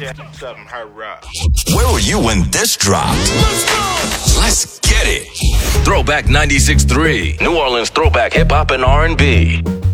Something her rock. Where were you when this dropped? Let's get it. Throwback 96.3, New Orleans throwback hip hop and R&B.